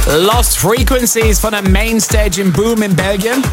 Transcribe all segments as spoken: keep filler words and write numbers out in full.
Lost Frequencies von der Mainstage im Boom in Belgien.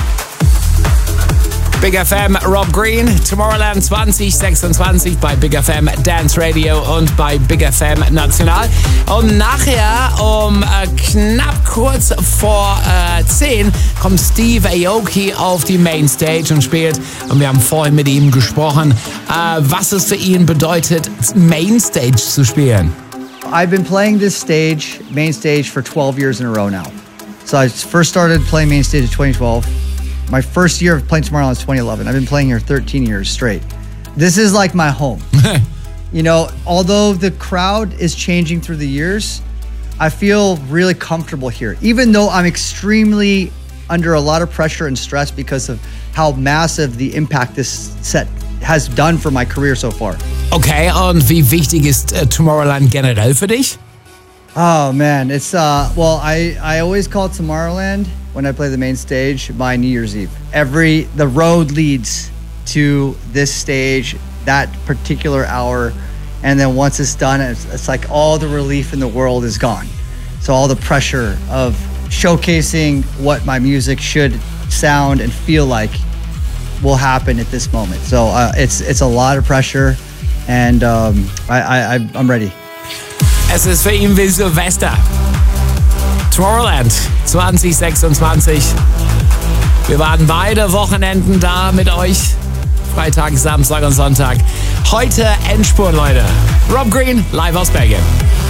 Big F M, Rob Green, Tomorrowland zwanzig sechsundzwanzig bei Big F M Dance Radio und bei Big F M National. Und nachher um äh, knapp kurz vor äh, zehn kommt Steve Aoki auf die Mainstage und spielt. Und wir haben vorhin mit ihm gesprochen, äh, was es für ihn bedeutet, Mainstage zu spielen. I've been playing this stage, main stage, for twelve years in a row now. So I first started playing main stage in twenty twelve. My first year of playing Tomorrowland was twenty eleven. I've been playing here thirteen years straight. This is like my home. You know, although the crowd is changing through the years, I feel really comfortable here. Even though I'm extremely under a lot of pressure and stress because of how massive the impact this set has done for my career so far. Okay, und wie wichtig ist uh, Tomorrowland generell für dich? Oh man, it's uh well I, I always call Tomorrowland when I play the main stage my New Year's Eve. Every the road leads to this stage, that particular hour, and then once it's done, it's, it's like all the relief in the world is gone. So all the pressure of showcasing what my music should sound and feel like will happen at this moment. So uh, it's it's a lot of pressure, and um, I, I I'm ready. Es ist für ihn wie Silvester. Tomorrowland zwanzig sechsundzwanzig. Wir waren beide Wochenenden da mit euch. Freitag, Samstag und Sonntag. Heute Endspurt, Leute. Rob Green, live aus Belgien.